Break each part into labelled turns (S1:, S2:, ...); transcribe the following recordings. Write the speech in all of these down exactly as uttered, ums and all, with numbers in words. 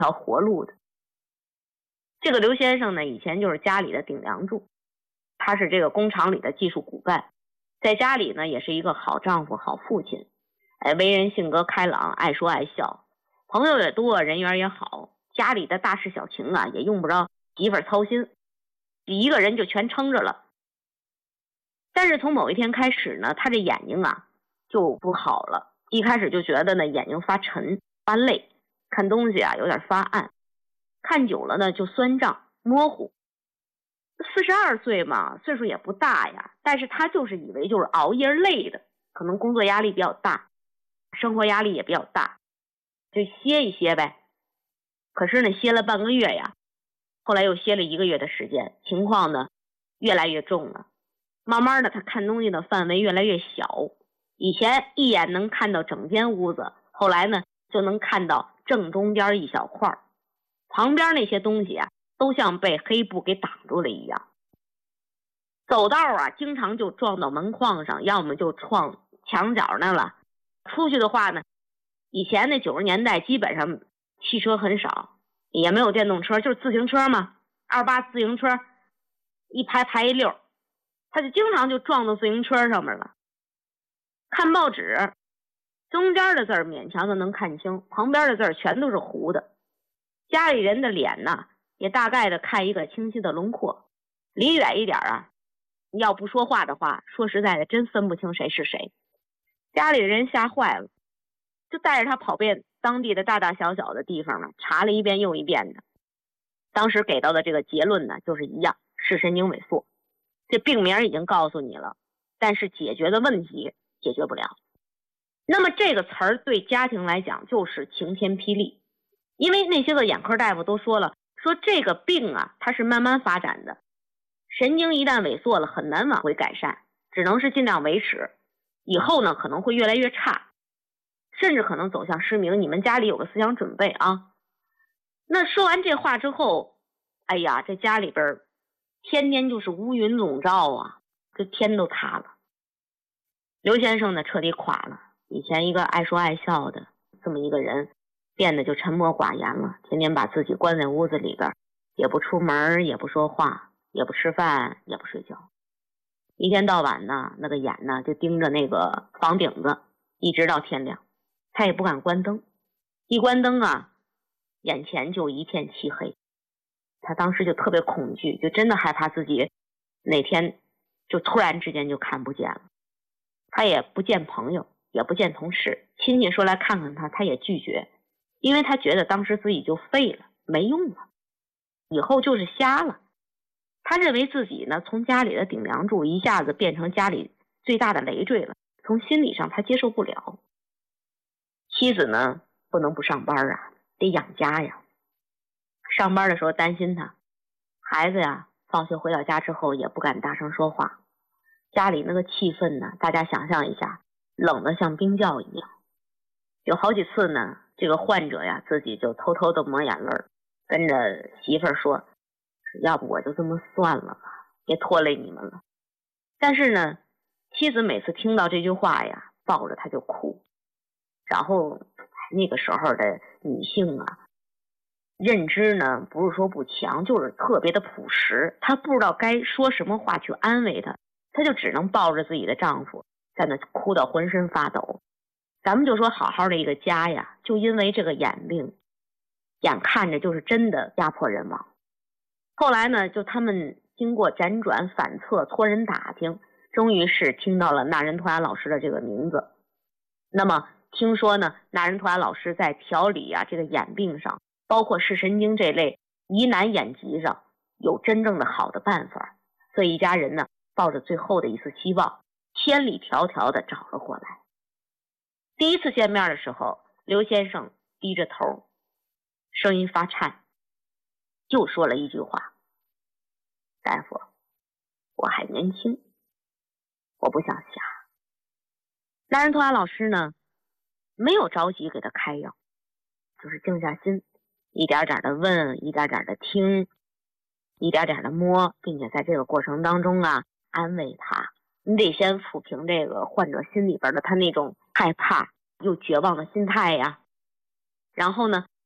S1: 条活路的。这个刘先生呢，以前就是家里的顶梁柱，他是这个工厂里的技术骨干，在家里呢也是一个好丈夫、好父亲，哎，为人性格开朗，爱说爱笑，朋友也多，人缘也好，家里的大事小情啊也用不着媳妇儿操心，一个人就全撑着了。但是从某一天开始呢，他这眼睛啊就不好了，一开始就觉得呢眼睛发沉发累，看东西啊有点发暗，看久了呢就酸胀模糊。四十二岁嘛，岁数也不大呀，但是他就是以为就是熬夜累的，可能工作压力比较大，生活压力也比较大，就歇一歇呗。可是呢歇了半个月呀，后来又歇了一个月的时间，情况呢越来越重了。慢慢的他看东西的范围越来越小，以前一眼能看到整间屋子，后来呢就能看到正中间一小块，旁边那些东西啊都像被黑布给挡住了一样。走道啊经常就撞到门框上，要么就撞墙角那了。出去的话呢，以前那九十年代基本上汽车很少，也没有电动车，就是自行车嘛，二八自行车一排排一溜，他就经常就撞到自行车上面了。看报纸，中间的字儿勉强的能看清，旁边的字儿全都是糊的。家里人的脸呢也大概的看一个清晰的轮廓，离远一点啊，要不说话的话，说实在的真分不清谁是谁。家里人吓坏了，就带着他跑遍当地的大大小小的地方呢，查了一遍又一遍的。当时给到的这个结论呢就是一样，视神经萎缩。这病名已经告诉你了，但是解决的问题解决不了。那么这个词儿对家庭来讲就是晴天霹雳，因为那些个眼科大夫都说了，说这个病啊它是慢慢发展的，神经一旦萎缩了很难往回改善，只能是尽量维持，以后呢可能会越来越差，甚至可能走向失明，你们家里有个思想准备啊。那说完这话之后，哎呀，这家里边天天就是乌云笼罩啊，这天都塌了。刘先生呢彻底垮了，以前一个爱说爱笑的这么一个人，变得就沉默寡言了，天天把自己关在屋子里边，也不出门，也不说话，也不吃饭，也不睡觉，一天到晚呢那个眼呢就盯着那个房顶子，一直到天亮，他也不敢关灯，一关灯啊眼前就一片漆黑。他当时就特别恐惧，就真的害怕自己哪天就突然之间就看不见了。他也不见朋友，也不见同事，亲戚说来看看他，他也拒绝，因为他觉得当时自己就废了，没用了，以后就是瞎了。他认为自己呢从家里的顶梁柱一下子变成家里最大的累赘了，从心理上他接受不了。妻子呢不能不上班啊，得养家呀。上班的时候担心他，孩子呀放学回到家之后也不敢大声说话，家里那个气氛呢，大家想象一下，冷得像冰窖一样。有好几次呢，这个患者呀自己就偷偷的抹眼泪，跟着媳妇儿说，要不我就这么算了吧，别拖累你们了。但是呢，妻子每次听到这句话呀，抱着他就哭。然后那个时候的女性啊，认知呢不是说不强，就是特别的朴实，她不知道该说什么话去安慰他，她就只能抱着自己的丈夫在那哭到浑身发抖。咱们就说好好的一个家呀，就因为这个眼病，眼看着就是真的家破人亡。后来呢，就他们经过辗转反侧，托人打听，终于是听到了纳仁图安老师的这个名字。那么听说呢，纳仁图安老师在调理啊这个眼病上，包括视神经这类疑难眼疾上有真正的好的办法，所以一家人呢抱着最后的一丝希望，千里迢迢的找了过来。第一次见面的时候，刘先生低着头，声音发颤，就说了一句话，大夫，我还年轻，我不想瞎。纳仁图安老师呢没有着急给他开药，就是静下心，一点点的问，一点点的听，一点点的摸，并且在这个过程当中啊安慰他。你得先抚平这个患者心里边的他那种害怕又绝望的心态呀。然后呢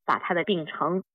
S1: 把他的病程